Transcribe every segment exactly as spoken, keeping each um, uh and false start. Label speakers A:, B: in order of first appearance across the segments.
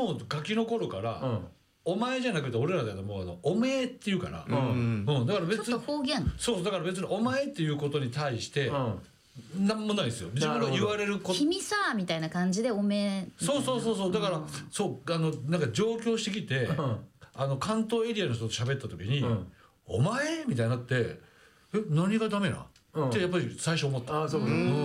A: もうガキの頃から、うん、お前じゃなくて俺らだともうあのおめえって言うから、うんうん、だから別に
B: ちょっと方言
A: そうだから別にお前っていうことに対して、うんなんもないですよ。自分が言われること
B: 君さみたいな感じでおめえ
A: そうそうそうそうだから、うん、そうあのなんか上京してきて、うん、あの関東エリアの人と喋った時に、うん、お前みたいになってえ何がダメな、うん、ってやっぱり最初思った。
C: あそうか、うんうん、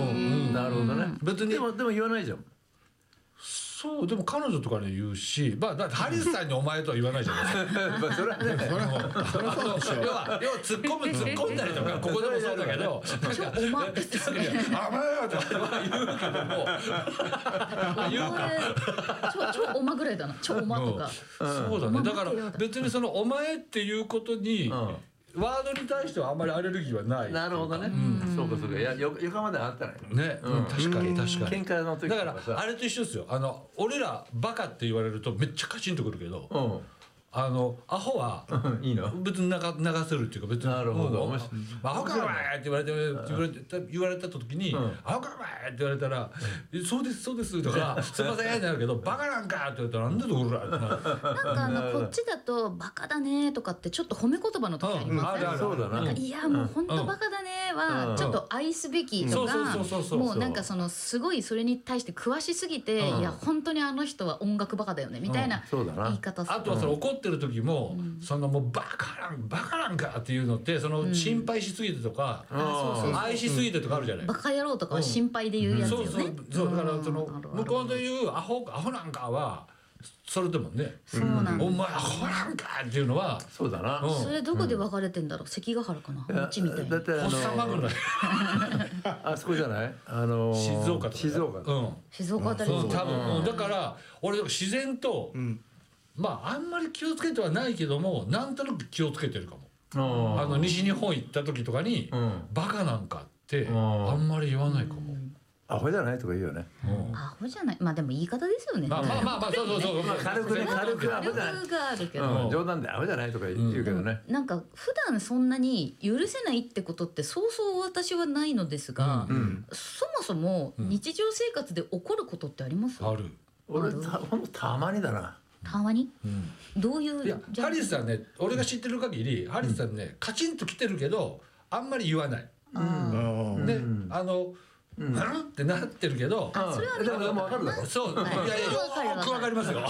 C: なるほどね。別にでもでも言わないじゃん。
A: そうでも彼女とかに言うし、まあだってハリスさんにお前とは言わないじゃないですか。まあそれはね、それはそれはそうでしょ。要は要は突っ込む突っ込んだりとかここでもそうだけど、
B: ちょおまって
A: あまやとか言うけども、
B: 言うちょちょおまぐらいだな、ちょおまとか。
A: そうだね。だから別にそのお前っていうことに。ワードに対してはあんまりアレルギーはない。
C: なるほどね。うん、そうかそうか。いやよ横まであったね。
A: ね、うん、確かに確かに。
C: 喧嘩の時
A: だからあれと一緒ですよ。あの俺らバカって言われるとめっちゃカチンとくるけど、うん、あのアホはいいの別に流流せるっていうか別に
C: なるほど。
A: アホかお前って言われて言われた言われた時に、うん、アホかお前って言われたら、うん、そうですそうですとかすいませんってなるけどバカなんかって言われたらなんでだこらってなる。
B: なんかあのこっちだとバカだねとかってちょっと褒め言葉の時ありますね。
C: そうだな。
B: いやもう本当バカだねはちょっと愛すべきとかもうなんかそのすごいそれに対して詳しすぎていや本当にあの人は音楽バカだよねみたいな言い方する。
A: あとはその怒ってる時もそのもうバカなんバカなんかっていうのってその心配しすぎてとか愛しすぎてとかあるじゃない。
B: バカ野郎とかは心配で言うやつよね。
A: そうそうそうだからその向こうで言うアホアホなんかはそれでもね、そうなんだ。お前アホなんかっていうのは
C: そうだな。
B: それどこで分かれてんだろう。関ヶ原かな。こっちみたいな。
C: だってあ
A: の
C: あそこじゃない？あの
A: 静岡とか。
C: 静岡。
A: うん。
B: 静岡あたり。
A: 多分だから俺自然とまああんまり気をつけてはないけどもなんとなく気をつけてるかも。あの西日本行った時とかにバカなんかってあんまり言わないかも。
C: アホじゃないとか言うよね。
B: アホじゃない。まあでも言い方ですよね。
A: まあまあまあまあそうそうそう。
C: 軽くね軽くアホじゃない。
B: 軽くがあるけど。
C: 冗談でアホじゃないとか言うけどね。
B: なんか普段そんなに許せないってことってそうそう私はないのですが、そもそも日常生活で起こることってあります？
A: ある。
C: 俺ほんとたまにだな。
B: たまに？どういう？
A: いやハリスさんね、俺が知ってる限りハリスさんねカチンときてるけどあんまり言わない。であの。うん、ってなってるけど、
B: それは
C: でもでも分かるだろ。
A: そう、いやいやよく分かりますよ。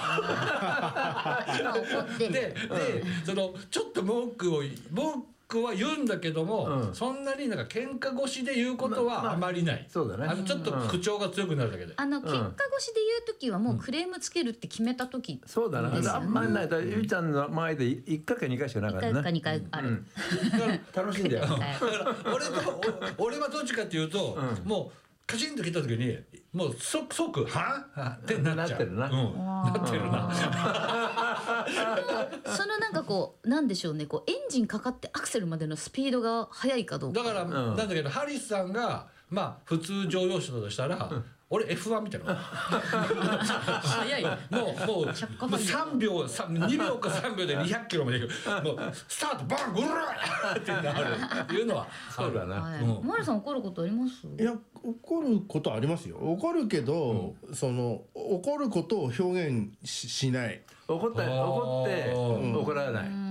A: で、で、そのちょっと文句を文句は言うんだけども、そんなになんか喧嘩越しで言うことはあまりない。
C: そうだね。
A: あのちょっと口調が強くなるだけで。
B: あの喧嘩越しで言うときはもうクレームつけるって決めたとき。
C: そうだな。あんまりない。ゆいちゃんの前でいっかいかにかいしかなかったね。いっかいかにかいある。楽しいんだよ。
A: 俺と俺はどっちかっていうと、もうカチンと来た時にもう即即はってなっちゃう。なってるな。なってるな。
B: そのなんかこうなんでしょうね、こうエンジンかかってアクセルまでのスピードが速いかどうか。
A: だからなんだけどハリスさんがまあ普通乗用車だとしたら。俺 エフワン みたいな
B: 早い。
A: もうもうさんびょうにびょうかさんびょうでにひゃくキロまで行く。もうスタートバングルーってなるっていうのは
C: そうだな。
B: マリさん怒ることあります？
D: いや怒ることありますよ。怒るけど、うん、その怒ることを表現 し, しない
C: 怒って怒って、うん、怒らない。うん、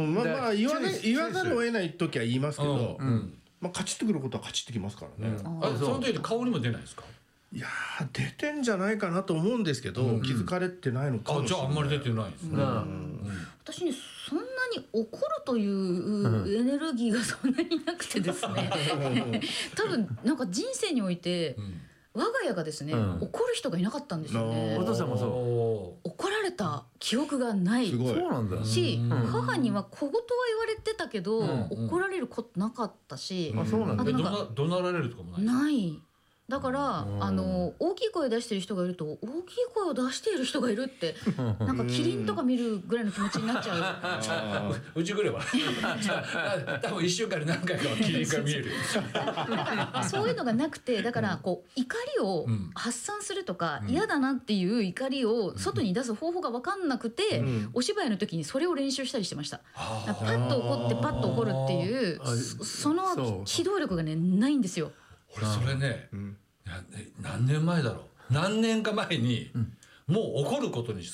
D: まあまあ言わない言わざるを得ない時は言いますけど、うんうん、まあカチッとくることはカチッときますからね。
A: うん、あその時で顔にも出ないですか？
D: いや出てんじゃないかなと思うんですけど、うん、気づかれてないのかもしれない。
A: あじゃああんまり出てないですね。うんうん、
B: 私ねそんなに怒るというエネルギーがそんなになくてですね多分なんか人生において、うん、我が家がですね、うん、怒る人がいなかったんですよね。
C: お父さんもそう。
B: 怒られた記憶がない
C: すごいそうなんだ
B: し、うん、母には小言は言われてたけど、うん、怒られることなかったし、
A: うん、あそうなんだ。どな怒鳴られるとかもない？
B: ないだからあの大きい声出してる人がいると大きい声を出している人がいるってなんかキリンとか見るぐらいの気持ちになっちゃ
A: ううち来れば多分いっしゅうかんに何回かはキリンが見える
B: そういうのがなくてだからこう怒りを発散するとか、うん、嫌だなっていう怒りを外に出す方法が分かんなくて、うん、お芝居の時にそれを練習したりしてました。パッと怒ってパッと怒るっていうその機動力がねないんですよ。
A: 俺それね、うん、何年前だろう何年か前に、うん、もう怒ることに